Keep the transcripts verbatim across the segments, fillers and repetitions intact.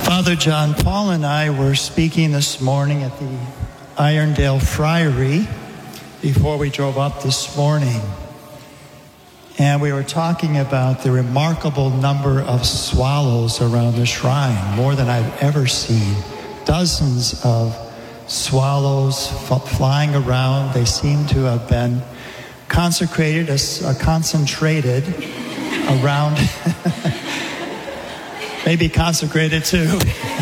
Father John Paul and I were speaking this morning at the Irondale Friary before we drove up this morning. And we were talking about the remarkable number of swallows around the shrine, more than I've ever seen. Dozens of swallows f- flying around. They seem to have been consecrated, as, uh, concentrated around... Maybe consecrated too.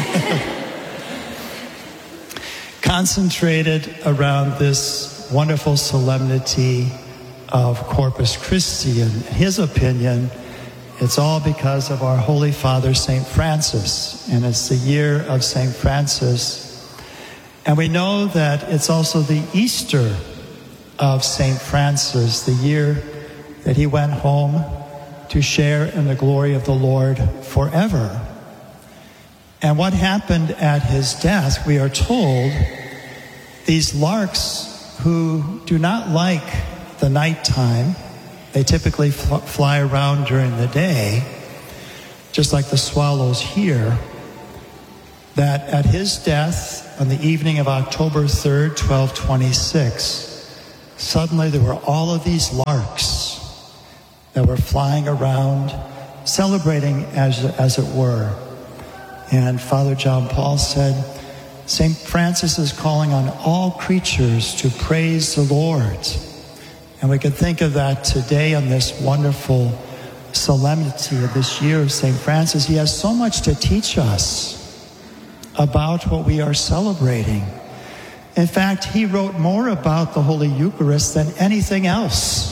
Concentrated around this wonderful solemnity of Corpus Christi. In his opinion, it's all because of our Holy Father, Saint Francis. And it's the year of Saint Francis. And we know that it's also the Easter of Saint Francis, the year that he went home to share in the glory of the Lord forever. And what happened at his death, we are told, these larks who do not like the nighttime, they typically fl- fly around during the day, just like the swallows here, that at his death on the evening of October third, twelve twenty-six, suddenly there were all of these larks that were flying around, celebrating as, as it were. And Father John Paul said, Saint Francis is calling on all creatures to praise the Lord. And we can think of that today on this wonderful solemnity of this year of Saint Francis. He has so much to teach us about what we are celebrating. In fact, he wrote more about the Holy Eucharist than anything else.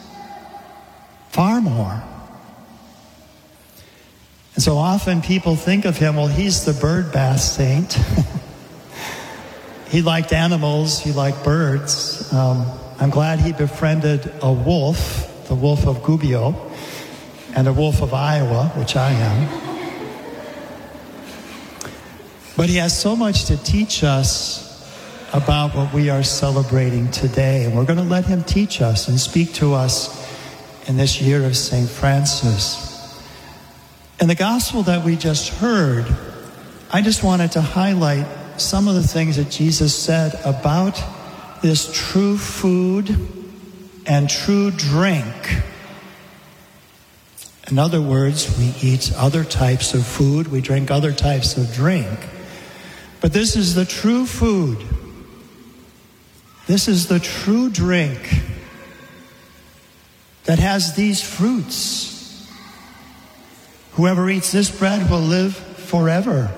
Far more. And so often people think of him, well, he's the bird bath saint. He liked animals, he liked birds. Um, I'm glad he befriended a wolf, the wolf of Gubbio, and a wolf of Iowa, which I am. But he has so much to teach us about what we are celebrating today. And we're going to let him teach us and speak to us in this year of Saint Francis. In the gospel that we just heard, I just wanted to highlight some of the things that Jesus said about this true food and true drink. In other words, we eat other types of food, we drink other types of drink. But this is the true food. This is the true drink that has these fruits. Whoever eats this bread will live forever.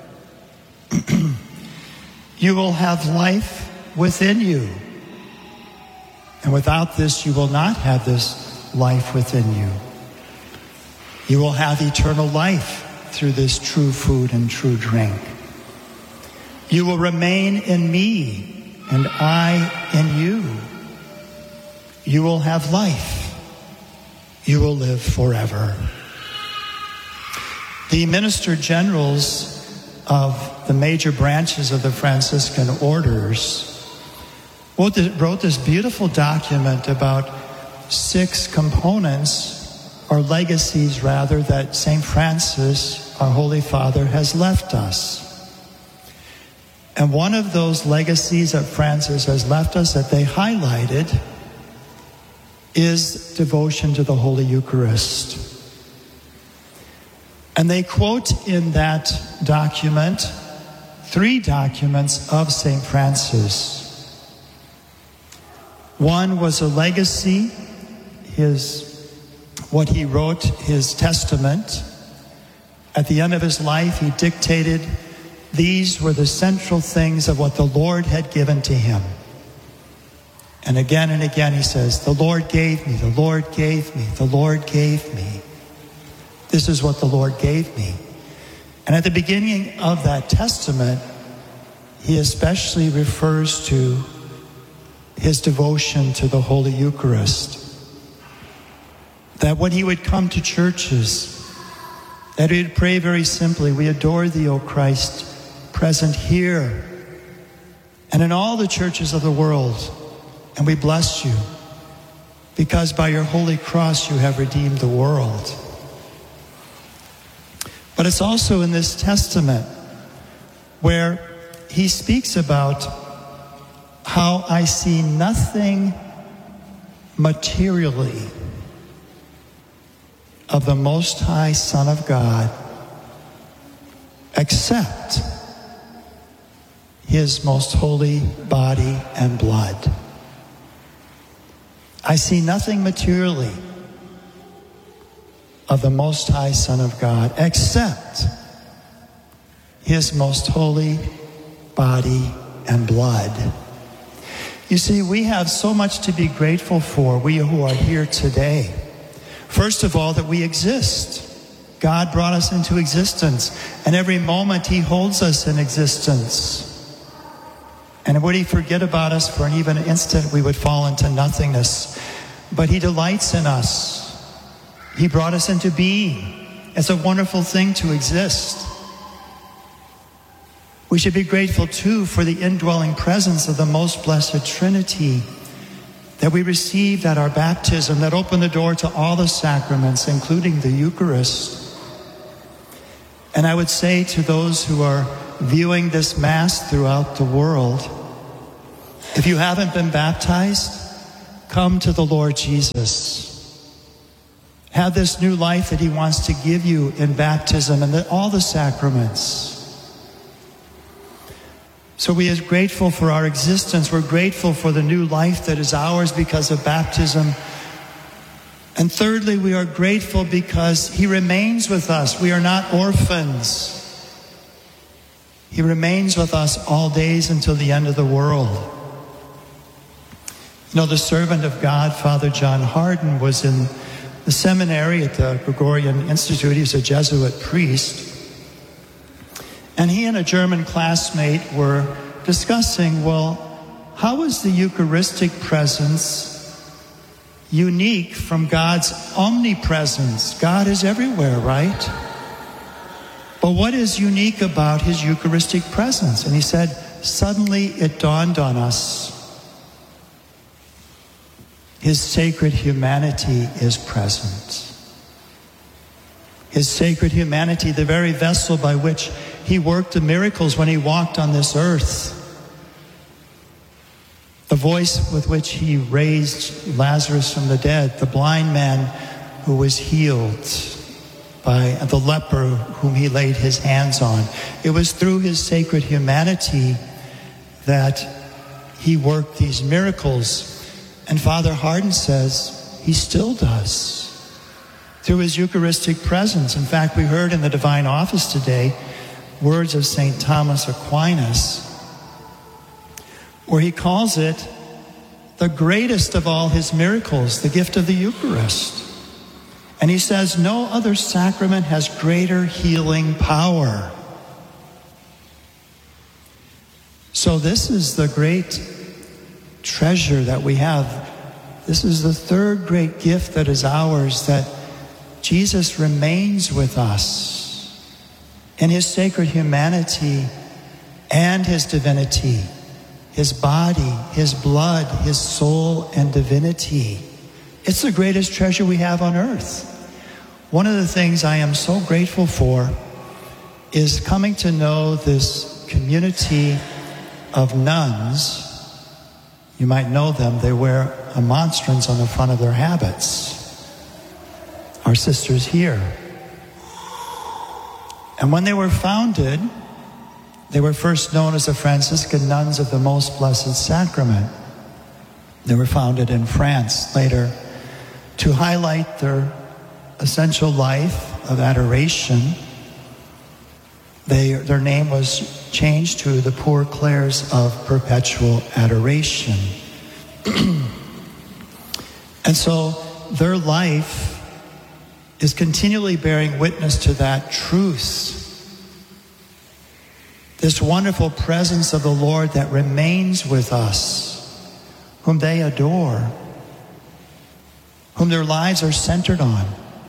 You will have life within you. And without this, you will not have this life within you. You will have eternal life through this true food and true drink. You will remain in me, and I in you. You will have life. You will live forever. The minister generals of the major branches of the Franciscan orders wrote this beautiful document about six components, or legacies rather, that Saint Francis, our Holy Father, has left us. And one of those legacies that Francis has left us that they highlighted is devotion to the Holy Eucharist. And they quote in that document three documents of Saint Francis. One was a legacy, his what he wrote, his testament. At the end of his life, he dictated these were the central things of what the Lord had given to him. And again and again he says, the Lord gave me, the Lord gave me, the Lord gave me. This is what the Lord gave me. And at the beginning of that testament, he especially refers to his devotion to the Holy Eucharist. That when he would come to churches, that he would pray very simply, we adore thee, O Christ, present here and in all the churches of the world. And we bless you, because by your holy cross you have redeemed the world. But it's also in this testament where he speaks about how I see nothing materially of the Most High Son of God except his most holy body and blood. I see nothing materially of the Most High Son of God except his most holy body and blood. You see, we have so much to be grateful for, we who are here today. First of all, that we exist. God brought us into existence, and every moment he holds us in existence. And would he forget about us for an even instant, we would fall into nothingness. But he delights in us. He brought us into being. It's a wonderful thing to exist. We should be grateful, too, for the indwelling presence of the most blessed Trinity that we received at our baptism, that opened the door to all the sacraments, including the Eucharist. And I would say to those who are viewing this Mass throughout the world, if you haven't been baptized, come to the Lord Jesus. Have this new life that he wants to give you in baptism and the, all the sacraments. So we are grateful for our existence. We're grateful for the new life that is ours because of baptism. And thirdly, we are grateful because he remains with us. We are not orphans. He remains with us all days until the end of the world. You know, the servant of God, Father John Hardin, was in the seminary at the Gregorian Institute. He was a Jesuit priest. And he and a German classmate were discussing, well, how is the Eucharistic presence unique from God's omnipresence? God is everywhere, right? But what is unique about his Eucharistic presence? And he said, suddenly it dawned on us. His sacred humanity is present. His sacred humanity, the very vessel by which he worked the miracles when he walked on this earth. The voice with which he raised Lazarus from the dead, the blind man who was healed by the leper whom he laid his hands on. It was through his sacred humanity that he worked these miracles. And Father Hardin says he still does through his Eucharistic presence. In fact, we heard in the Divine Office today words of Saint Thomas Aquinas, where he calls it the greatest of all his miracles, the gift of the Eucharist. And he says, no other sacrament has greater healing power. So this is the great treasure that we have. This is the third great gift that is ours, that Jesus remains with us in his sacred humanity and his divinity, his body, his blood, his soul, and divinity. It's the greatest treasure we have on earth. One of the things I am so grateful for is coming to know this community of nuns. You might know them. They wear a monstrance on the front of their habits. Our sisters here. And when they were founded, they were first known as the Franciscan Nuns of the Most Blessed Sacrament. They were founded in France later to highlight their essential life of adoration. They, their name was changed to the Poor Clares of Perpetual Adoration. And so their life is continually bearing witness to that truth. This wonderful presence of the Lord that remains with us, whom they adore, whom their lives are centered on.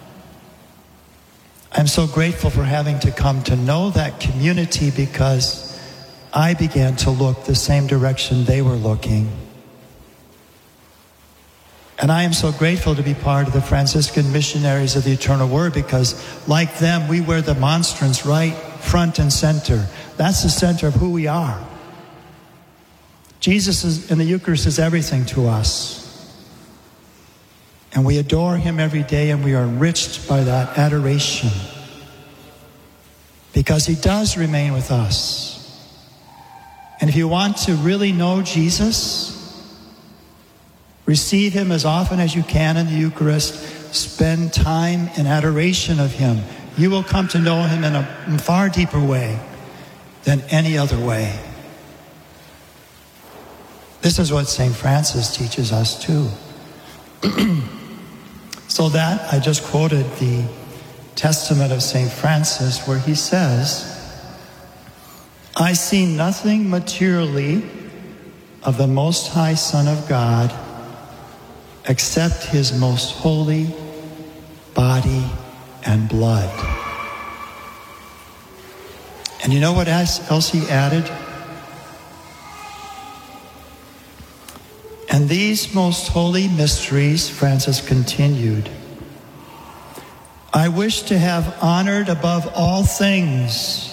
I'm so grateful for having to come to know that community because I began to look the same direction they were looking. And I am so grateful to be part of the Franciscan Missionaries of the Eternal Word, because like them, we wear the monstrance right front and center. That's the center of who we are. Jesus is, in the Eucharist is everything to us. And we adore him every day, and we are enriched by that adoration, because he does remain with us. And if you want to really know Jesus, receive him as often as you can in the Eucharist. Spend time in adoration of him. You will come to know him in a far deeper way than any other way. This is what Saint Francis teaches us too. So that, I just quoted the Testament of Saint Francis, where he says, I see nothing materially of the Most High Son of God except his most holy body and blood. And you know what else he added? And these most holy mysteries, Francis continued, I wish to have honored above all things,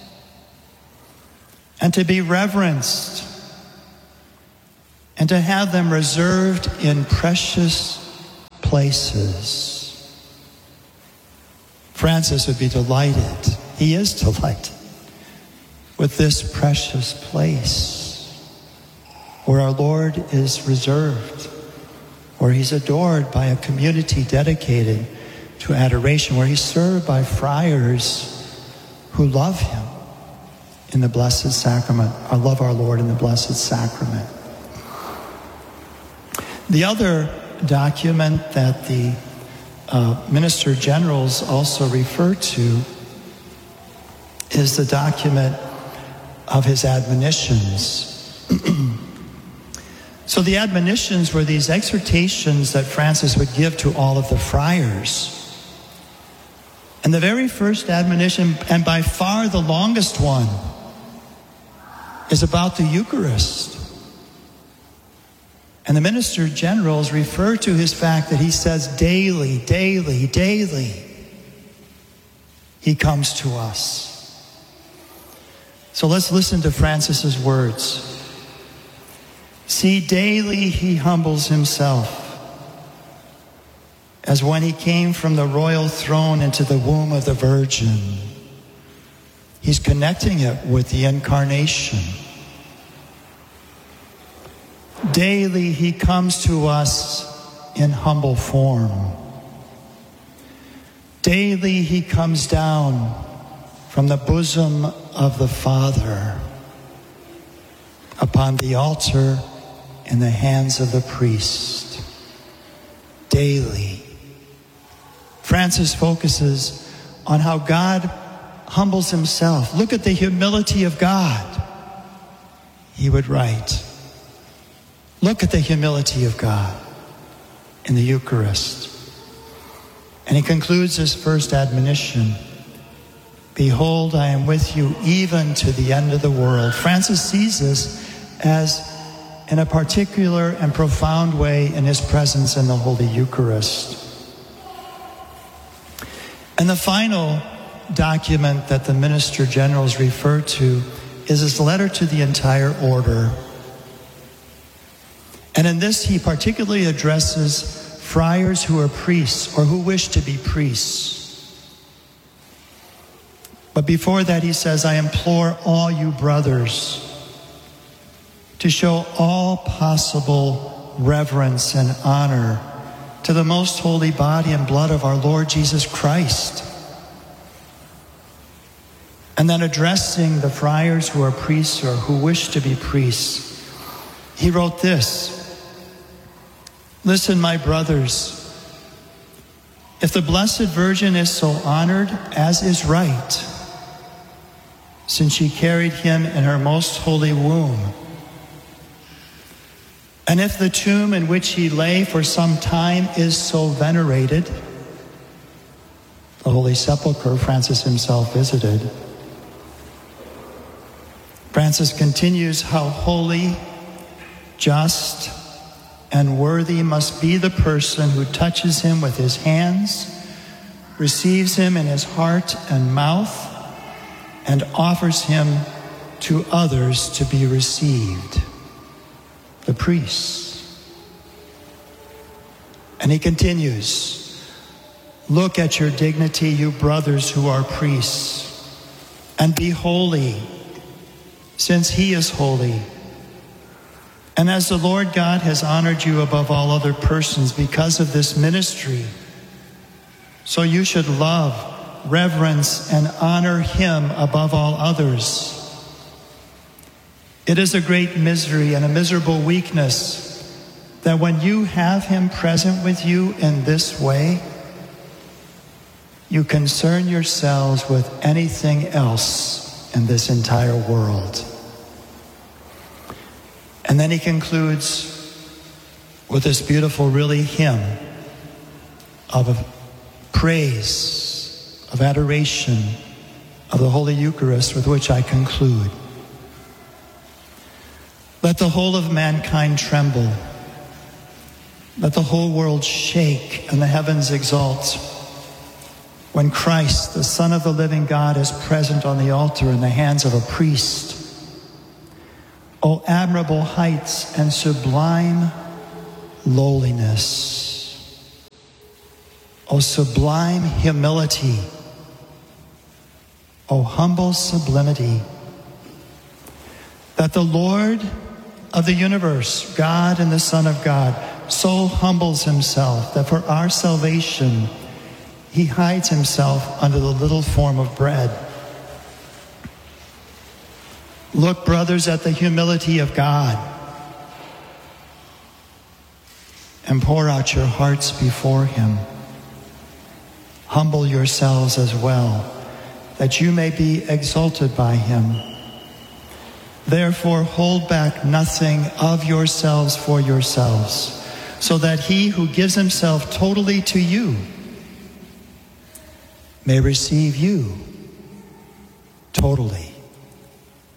and to be reverenced, and to have them reserved in precious places. Francis would be delighted, he is delighted, with this precious place where our Lord is reserved, where he's adored by a community dedicated to adoration, where he's served by friars who love him in the Blessed Sacrament, or love our Lord in the Blessed Sacrament. The other document that the uh, Minister Generals also refer to is the document of his admonitions. So the admonitions were these exhortations that Francis would give to all of the friars. And the very first admonition, and by far the longest one, is about the Eucharist. And the Minister Generals refer to his fact that he says daily, daily, daily, he comes to us. So let's listen to Francis's words. See, daily he humbles himself, as when he came from the royal throne into the womb of the Virgin. He's connecting it with the Incarnation. Daily he comes to us in humble form. Daily he comes down from the bosom of the Father upon the altar in the hands of the priest. Daily. Francis focuses on how God humbles himself. Look at the humility of God, he would write. Look at the humility of God in the Eucharist. And he concludes his first admonition. Behold, I am with you even to the end of the world. Francis sees this as in a particular and profound way in his presence in the Holy Eucharist. And the final document that the Minister Generals refer to is his letter to the entire order. And in this, he particularly addresses friars who are priests or who wish to be priests. But before that, he says, I implore all you brothers to show all possible reverence and honor to the most holy body and blood of our Lord Jesus Christ. And then addressing the friars who are priests or who wish to be priests, he wrote this. Listen, my brothers, if the Blessed Virgin is so honored, as is right, since she carried him in her most holy womb, and if the tomb in which he lay for some time is so venerated, the Holy Sepulchre Francis himself visited. Francis continues, how holy, just, and worthy must be the person who touches him with his hands, receives him in his heart and mouth, and offers him to others to be received, the priests. And he continues, look at your dignity, you brothers who are priests, and be holy, since he is holy. And as the Lord God has honored you above all other persons because of this ministry, so you should love, reverence, and honor him above all others. It is a great misery and a miserable weakness that when you have him present with you in this way, you concern yourselves with anything else in this entire world. And then he concludes with this beautiful, really, hymn of praise, of adoration, of the Holy Eucharist, with which I conclude. Let the whole of mankind tremble. Let the whole world shake and the heavens exult when Christ, the Son of the living God, is present on the altar in the hands of a priest. O admirable heights and sublime lowliness. O sublime humility. O humble sublimity. That the Lord of the universe, God and the Son of God, so humbles himself that for our salvation he hides himself under the little form of bread. Look, brothers, at the humility of God and pour out your hearts before him. Humble yourselves as well, that you may be exalted by him. Therefore, hold back nothing of yourselves for yourselves, so that he who gives himself totally to you may receive you totally.